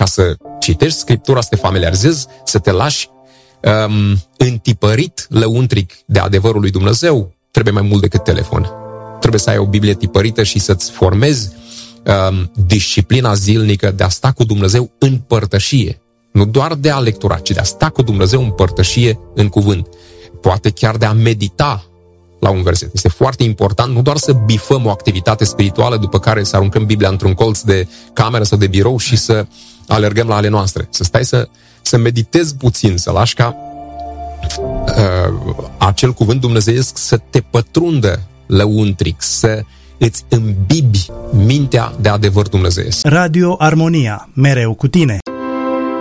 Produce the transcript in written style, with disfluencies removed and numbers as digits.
să citești Scriptura, să te familiarizezi, să te lași întipărit lăuntric de adevărul lui Dumnezeu, trebuie mai mult decât telefon. Trebuie să ai o Biblie tipărită și să-ți formezi disciplina zilnică de a sta cu Dumnezeu în părtășie. Nu doar de a lectura, ci de a sta cu Dumnezeu în părtășie în cuvânt. Poate chiar de a medita la un verset. Este foarte important nu doar să bifăm o activitate spirituală după care să aruncăm Biblia într-un colț de cameră sau de birou și să alergăm la ale noastre. Să stai să meditezi puțin, să lași ca acel cuvânt dumnezeiesc să te pătrundă lăuntric, să îți îmbibi mintea de adevăr dumnezeiesc. Radio Armonia, mereu cu tine.